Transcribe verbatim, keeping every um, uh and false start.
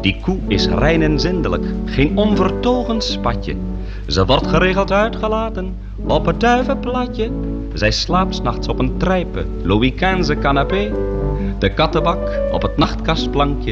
Die koe is rein en zindelijk, geen onvertogen spatje. Ze wordt geregeld uitgelaten op het duivenplatje. Zij slaapt 's nachts op een trijpe, Louis quinze canapé. De kattenbak op het nachtkastplankje.